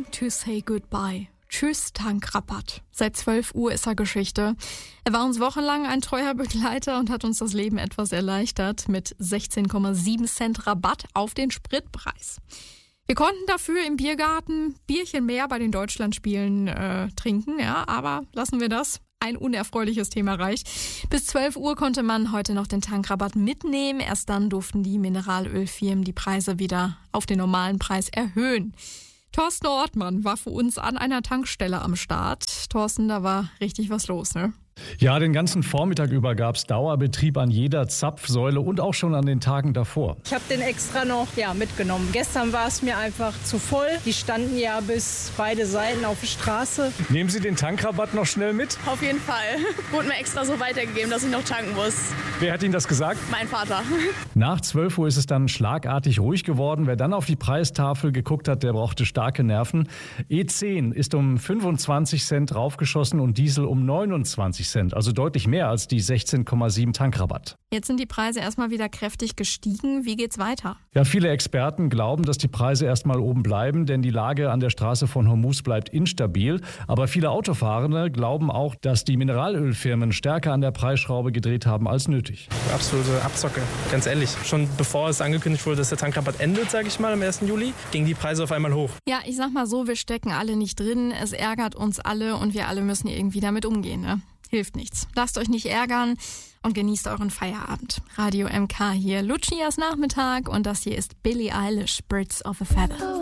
to say goodbye. Tschüss, Tankrabatt. Seit 12 Uhr ist er Geschichte. Er war uns wochenlang ein treuer Begleiter und hat uns das Leben etwas erleichtert mit 16,7 Cent Rabatt auf den Spritpreis. Wir konnten dafür im Biergarten Bierchen mehr bei den Deutschlandspielen trinken, ja, aber lassen wir das. Ein unerfreuliches Thema reicht. Bis 12 Uhr konnte man heute noch den Tankrabatt mitnehmen. Erst dann durften die Mineralölfirmen die Preise wieder auf den normalen Preis erhöhen. Thorsten Ortmann war für uns an einer Tankstelle am Start. Thorsten, da war richtig was los, ne? Ja, den ganzen Vormittag über gab's Dauerbetrieb an jeder Zapfsäule und auch schon an den Tagen davor. Ich habe den extra noch mitgenommen. Gestern war es mir einfach zu voll. Die standen ja bis beide Seiten auf der Straße. Nehmen Sie den Tankrabatt noch schnell mit? Auf jeden Fall. Wurde mir extra so weitergegeben, dass ich noch tanken muss. Wer hat Ihnen das gesagt? Mein Vater. Nach 12 Uhr ist es dann schlagartig ruhig geworden. Wer dann auf die Preistafel geguckt hat, der brauchte starke Nerven. E10 ist um 25 Cent raufgeschossen und Diesel um 29 Cent, also deutlich mehr als die 16,7 Tankrabatt. Jetzt sind die Preise erstmal wieder kräftig gestiegen. Wie geht's weiter? Ja, viele Experten glauben, dass die Preise erstmal oben bleiben, denn die Lage an der Straße von Hormuz bleibt instabil. Aber viele Autofahrende glauben auch, dass die Mineralölfirmen stärker an der Preisschraube gedreht haben als nötig. Absolute Abzocke, ganz ehrlich. Schon bevor es angekündigt wurde, dass der Tankrabatt endet, sage ich mal, am 1. Juli, gingen die Preise auf einmal hoch. Ja, ich sag mal so, wir stecken alle nicht drin. Es ärgert uns alle und wir alle müssen irgendwie damit umgehen, ne? Hilft nichts. Lasst euch nicht ärgern und genießt euren Feierabend. Radio MK hier, Lucias Nachmittag und das hier ist Billie Eilish, Birds of a Feather.